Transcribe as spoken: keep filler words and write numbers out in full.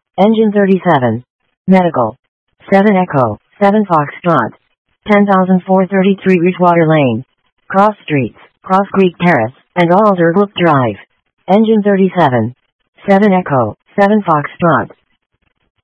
Engine thirty-seven. Medical. seven Echo, seven Foxtrot. ten thousand four hundred thirty-three Ridgewater Lane. Cross Streets, Cross Creek Terrace, and Alderbrook Drive. Engine thirty-seven. seven Echo, seven Foxtrot.